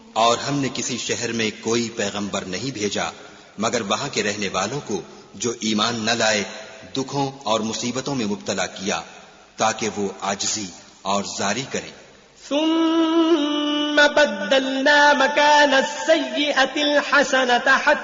और हमने किसी शहर में कोई पैगंबर नहीं भेजा मगर वहां के रहने वालों को जो ईमान न लाए दुखों और मुसीबतों में मुब्तला किया ताकि वो आजिज़ी और जारी करें। सुम्मा बद्दलना मकान अस्सय्यअतिल हसनत